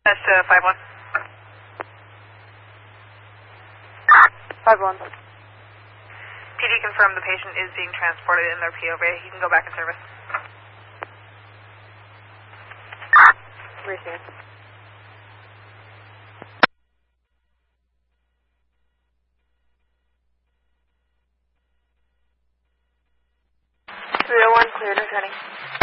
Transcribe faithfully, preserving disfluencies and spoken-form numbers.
That's uh, five one. five one. P D confirmed the patient is being transported in their P O V. He can go back in service. Receive. three oh one, cleared returning.